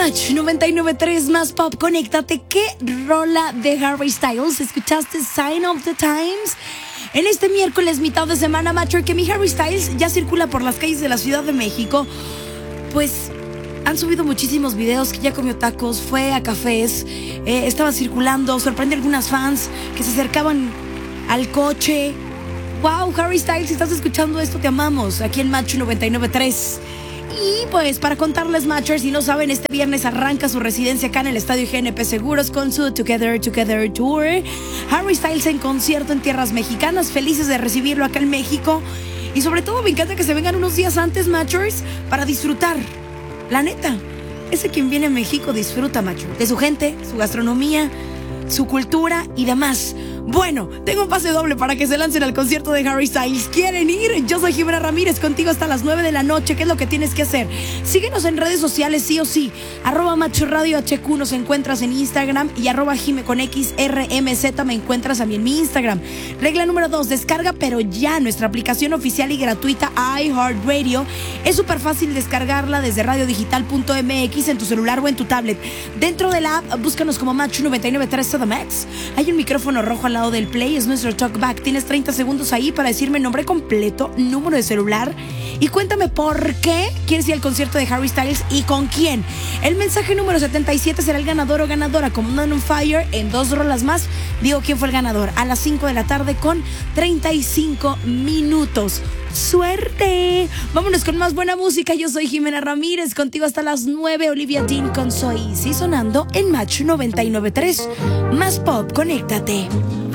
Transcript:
Match 99.3 más pop, conéctate. ¿Qué rola de Harry Styles escuchaste? Sign of the Times. En este miércoles, mitad de semana, Matcher, que mi Harry Styles ya circula por las calles de la Ciudad de México. Pues han subido muchísimos videos que ya comió tacos, fue a cafés, estaba circulando, sorprende a algunas fans que se acercaban al coche. Wow, Harry Styles, si estás escuchando esto, te amamos, aquí en Match 99.3. Y pues para contarles, Matchers, si no saben, este viernes arranca su residencia acá en el Estadio GNP Seguros con su Together Tour. Harry Styles en concierto en tierras mexicanas, felices de recibirlo acá en México. Y sobre todo me encanta que se vengan unos días antes, Matchers, para disfrutar. La neta, ese quien viene a México disfruta, Matcher, de su gente, su gastronomía, su cultura y demás. Bueno, tengo un pase doble para que se lancen al concierto de Harry Styles. ¿Quieren ir? Yo soy Jimena Ramírez, contigo hasta las 9 de la noche. ¿Qué es lo que tienes que hacer? Síguenos en redes sociales, sí o sí. @MatchRadioHQ nos encuentras en Instagram y @JimeConXRMZ me encuentras a mí en mi Instagram. Regla número 2, descarga pero ya nuestra aplicación oficial y gratuita iHeartRadio. Es súper fácil descargarla desde radiodigital.mx en tu celular o en tu tablet. Dentro de la app, búscanos como Match 99.3 to the Max. Hay un micrófono rojo al lado del play, es nuestro talkback. Tienes 30 segundos ahí para decirme nombre completo, número de celular y cuéntame por qué quieres ir al concierto de Harry Styles y con quién. El mensaje número 77 será el ganador o ganadora como Man on Fire en 2 rolas más. Digo quién fue el ganador a las 5 de la tarde con 35 minutos. ¡Suerte! Vámonos con más buena música. Yo soy Jimena Ramírez, contigo hasta las 9. Olivia Dean con Soy Easy sonando en Match 99.3. Más pop, conéctate.